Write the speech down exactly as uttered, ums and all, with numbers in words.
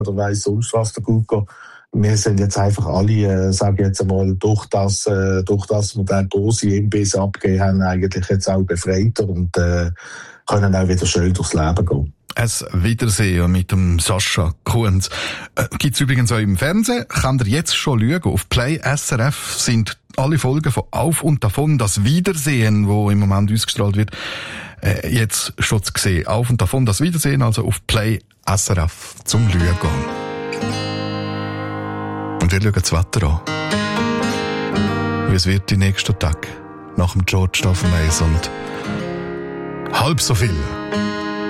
oder weiss sonst was der Gucko. Wir sind jetzt einfach alle, äh, sage ich jetzt einmal, durch das, äh, durch das wir den grossen Imbiss abgegeben haben, eigentlich jetzt auch befreiter und äh, können auch wieder schön durchs Leben gehen. Ein Wiedersehen mit dem Sascha Kunz. Äh, gibt's übrigens auch im Fernsehen. Könnt ihr jetzt schon schauen. Auf Play S R F sind alle Folgen von Auf und Davon, das Wiedersehen, wo im Moment ausgestrahlt wird, äh, jetzt schon zu sehen. Auf und Davon, das Wiedersehen, also auf Play S R F zum Schauen. Und wir schauen das Wetter an. Wie es wird die nächsten Tage nach dem George Stephenson und halb so viel